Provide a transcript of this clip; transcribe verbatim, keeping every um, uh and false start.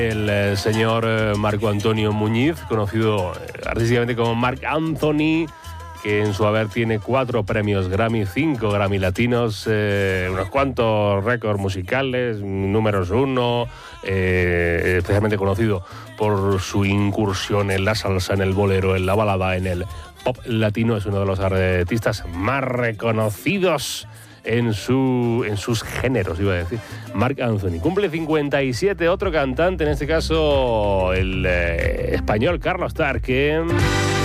El eh, señor eh, Marco Antonio Muñiz, conocido eh, artísticamente como Marc Anthony, que en su haber tiene cuatro premios Grammy, cinco Grammy latinos, eh, unos cuantos récords musicales, números uno, eh, especialmente conocido por su incursión en la salsa, en el bolero, en la balada, en el pop latino. Es uno de los artistas más reconocidos en, su, en sus géneros, iba a decir. Marc Anthony cumple cincuenta y siete, otro cantante, en este caso el eh, español Carlos Tarque.